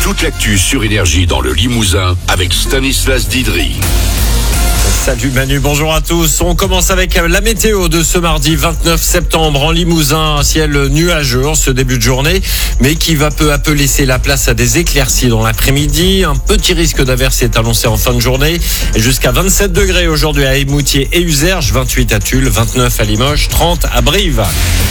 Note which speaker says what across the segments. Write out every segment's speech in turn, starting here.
Speaker 1: Toute l'actu sur Énergie dans le Limousin avec Stanislas Didry.
Speaker 2: Salut Manu, bonjour à tous. On commence avec la météo de ce mardi 29 septembre en Limousin. Un ciel nuageux en ce début de journée, mais qui va peu à peu laisser la place à des éclaircies dans l'après-midi. Un petit risque d'averse est annoncé en fin de journée. Jusqu'à 27 degrés aujourd'hui à Émoutier et Uzerge, 28 à Tulle, 29 à Limoges, 30 à Brive.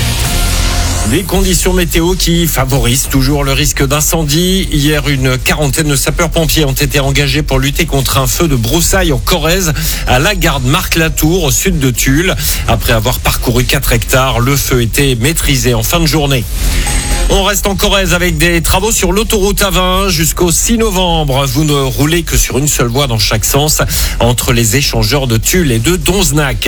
Speaker 2: Des conditions météo qui favorisent toujours le risque d'incendie. Hier, une quarantaine de sapeurs-pompiers ont été engagés pour lutter contre un feu de broussailles en Corrèze à la Garde Marc-Latour, au sud de Tulle. Après avoir parcouru 4 hectares, le feu était maîtrisé en fin de journée. On reste en Corrèze avec des travaux sur l'autoroute A20 jusqu'au 6 novembre. Vous ne roulez que sur une seule voie dans chaque sens entre les échangeurs de Tulle et de Donzenac.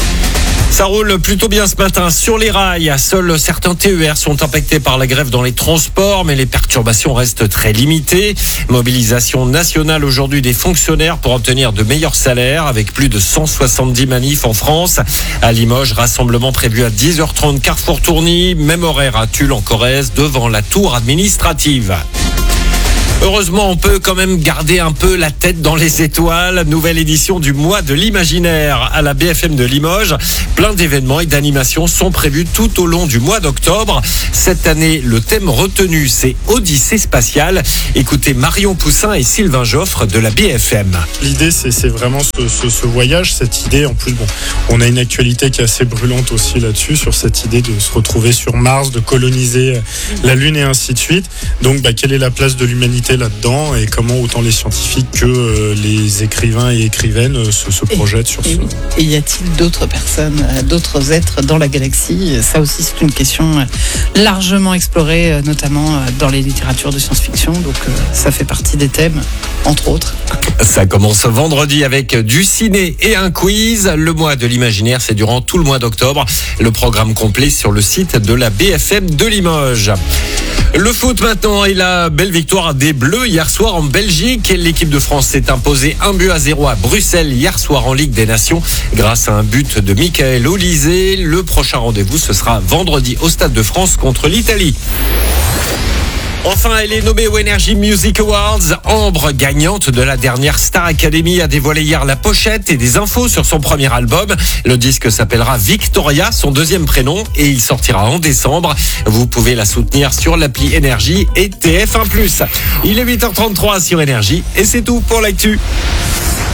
Speaker 2: Ça roule plutôt bien ce matin sur les rails. Seuls certains TER sont impactés par la grève dans les transports, mais les perturbations restent très limitées. Mobilisation nationale aujourd'hui des fonctionnaires pour obtenir de meilleurs salaires avec plus de 170 manifs en France. À Limoges, rassemblement prévu à 10h30 Carrefour Tourny, même horaire à Tulle en Corrèze devant la tour administrative. Heureusement, on peut quand même garder un peu la tête dans les étoiles. Nouvelle édition du mois de l'imaginaire à la BFM de Limoges. Plein d'événements et d'animations sont prévus tout au long du mois d'octobre. Cette année, le thème retenu, c'est Odyssée spatiale. Écoutez Marion Poussin et Sylvain Joffre de la BFM.
Speaker 3: L'idée, c'est vraiment ce voyage, cette idée. En plus, on a une actualité qui est assez brûlante aussi là-dessus, sur cette idée de se retrouver sur Mars, de coloniser la Lune et ainsi de suite. Donc, quelle est la place de l'humanité là-dedans et comment autant les scientifiques que les écrivains et écrivaines se projettent sur ce...
Speaker 4: Et y a-t-il d'autres personnes, d'autres êtres dans la galaxie ? Ça aussi, c'est une question largement explorée, notamment dans les littératures de science-fiction. Donc, ça fait partie des thèmes, entre autres.
Speaker 2: Ça commence vendredi avec du ciné et un quiz. Le mois de l'imaginaire, c'est durant tout le mois d'octobre. Le programme complet sur le site de la BFM de Limoges. Le foot maintenant et la belle victoire des Bleus hier soir en Belgique. L'équipe de France s'est imposée 1-0 à Bruxelles hier soir en Ligue des Nations grâce à un but de Michael Olysée. Le prochain rendez-vous, ce sera vendredi au Stade de France contre l'Italie. Enfin, elle est nommée aux Energy Music Awards. Ambre, gagnante de la dernière Star Academy, a dévoilé hier la pochette et des infos sur son premier album. Le disque s'appellera Victoria, son deuxième prénom, et il sortira en décembre. Vous pouvez la soutenir sur l'appli Énergie et TF1+. Il est 8h33 sur Énergie et c'est tout pour l'actu.